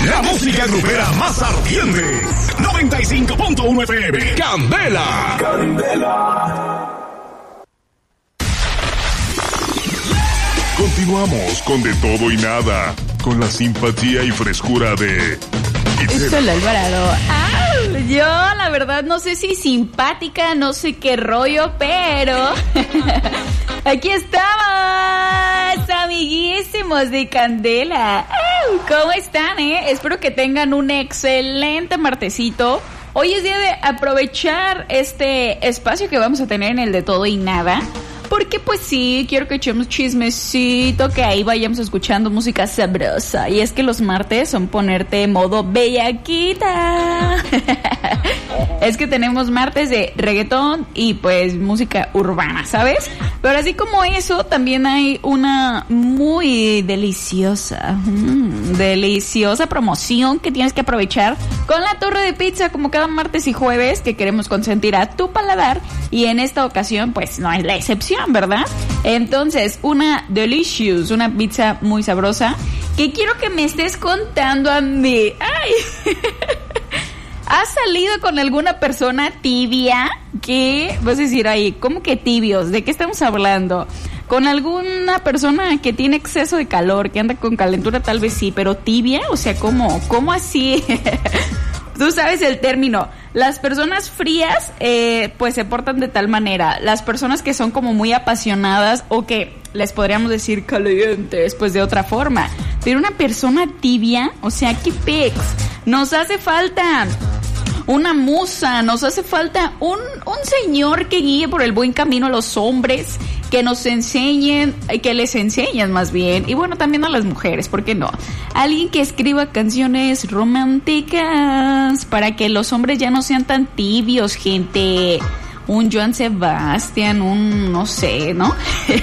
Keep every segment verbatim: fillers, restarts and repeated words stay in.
La música grupera más ardiente. noventa y cinco punto uno F M. Candela. Candela. Continuamos con De Todo y Nada, con la simpatía y frescura de Isel Alvarado. Ah, yo la verdad no sé si simpática, no sé qué rollo, pero aquí estamos, amiguísimos de Candela. ¿Cómo están, eh? Espero que tengan un excelente martesito. Hoy es día de aprovechar este espacio que vamos a tener en el De Todo y Nada, porque pues sí, quiero que echemos chismecito, que ahí vayamos escuchando música sabrosa. Y es que los martes son ponerte en modo bellaquita. Es que tenemos martes de reggaetón y pues música urbana, ¿sabes? Pero así como eso, también hay una muy deliciosa, mmm, deliciosa promoción que tienes que aprovechar con la torre de pizza, como cada martes y jueves, que queremos consentir a tu paladar. Y en esta ocasión, pues no es la excepción, ¿verdad? Entonces, una delicious, una pizza muy sabrosa, que quiero que me estés contando a mí. ¡Ay! ¿Has salido con alguna persona tibia? ¿Qué? Vas a decir ahí, ¿cómo que tibios? ¿De qué estamos hablando? ¿Con alguna persona que tiene exceso de calor, que anda con calentura? Tal vez sí, pero tibia, o sea, ¿cómo? ¿Cómo así? Tú sabes el término. Las personas frías, eh, pues se portan de tal manera. Las personas que son como muy apasionadas, o que les podríamos decir calientes, pues de otra forma. Pero una persona tibia, o sea, ¿qué pex? Nos hace falta una musa, nos hace falta un, un señor que guíe por el buen camino a los hombres, que nos enseñen, que les enseñen más bien, y bueno, también a las mujeres, ¿por qué no? Alguien que escriba canciones románticas para que los hombres ya no sean tan tibios, gente. Un Joan Sebastián, un no sé, ¿no?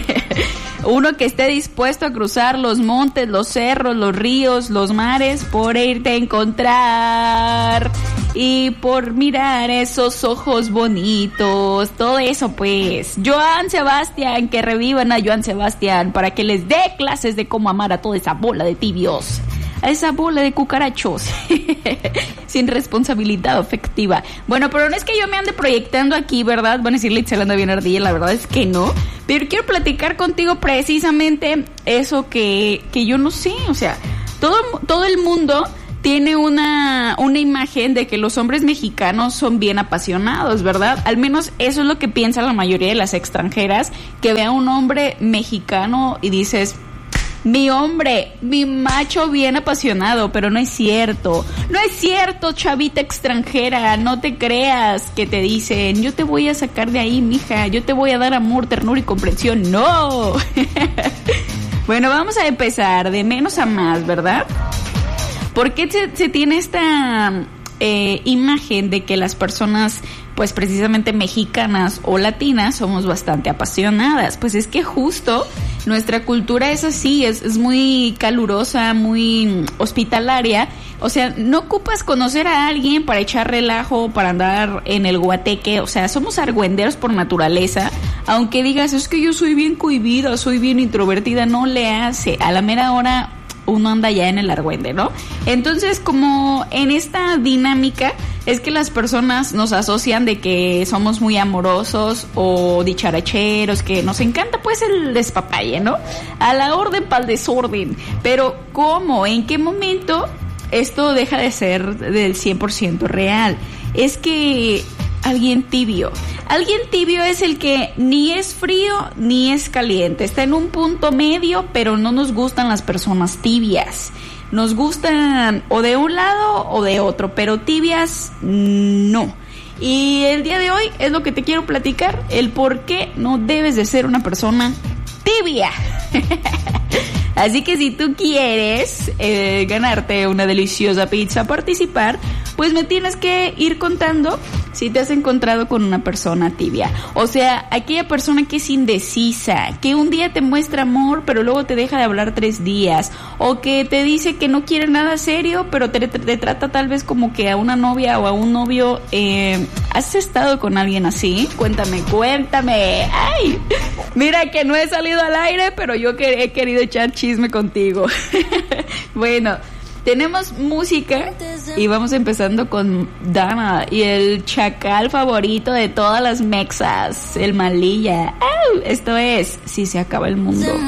Uno que esté dispuesto a cruzar los montes, los cerros, los ríos, los mares, por irte a encontrar y por mirar esos ojos bonitos, todo eso pues. Joan Sebastián, que revivan a Joan Sebastián para que les dé clases de cómo amar a toda esa bola de tibios, a esa bola de cucarachos sin responsabilidad afectiva. Bueno, pero no es que yo me ande proyectando aquí, ¿verdad? Van a decirle que se anda bien ardilla, la verdad es que no. Pero quiero platicar contigo precisamente eso que, que yo no sé, o sea, todo, todo el mundo tiene una, una imagen de que los hombres mexicanos son bien apasionados, ¿verdad? Al menos eso es lo que piensa la mayoría de las extranjeras, que ve a un hombre mexicano y dices, mi hombre, mi macho bien apasionado, pero no es cierto. No es cierto, chavita extranjera, no te creas que te dicen, yo te voy a sacar de ahí, mija, yo te voy a dar amor, ternura y comprensión. No. Bueno, vamos a empezar de menos a más, ¿verdad? ¿Por qué se, se tiene esta eh, imagen de que las personas, pues precisamente mexicanas o latinas, somos bastante apasionadas? Pues es que justo nuestra cultura es así, es, es muy calurosa, muy hospitalaria. O sea, no ocupas conocer a alguien para echar relajo, para andar en el guateque. O sea, somos argüenderos por naturaleza. Aunque digas, es que yo soy bien cohibida, soy bien introvertida, no le hace. A la mera hora uno anda ya en el argüende, ¿no? Entonces, como en esta dinámica es que las personas nos asocian de que somos muy amorosos o dicharacheros, que nos encanta pues el despapalle, ¿no? A la orden pa'l desorden. Pero ¿cómo? ¿En qué momento esto deja de ser del cien por ciento real? Es que alguien tibio. Alguien tibio es el que ni es frío ni es caliente. Está en un punto medio, pero no nos gustan las personas tibias. Nos gustan o de un lado o de otro, pero tibias no. Y el día de hoy es lo que te quiero platicar, el por qué no debes de ser una persona tibia. Así que si tú quieres eh, ganarte una deliciosa pizza, participar, pues me tienes que ir contando si te has encontrado con una persona tibia. O sea, aquella persona que es indecisa, que un día te muestra amor, pero luego te deja de hablar tres días. O que te dice que no quiere nada serio, pero te, te, te trata tal vez como que a una novia o a un novio. Eh, ¿Has estado con alguien así? Cuéntame, cuéntame. ¡Ay! Mira que no he salido al aire, pero yo que he querido echar chisme contigo. Bueno, tenemos música y vamos empezando con Dana y el chacal favorito de todas las mexas, el Malilla. ¡Au! Esto es Si se acaba el mundo.